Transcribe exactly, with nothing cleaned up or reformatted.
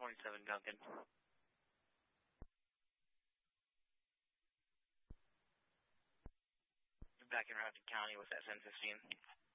twenty-seven Duncan. Back in Rapid County with S N fifteen.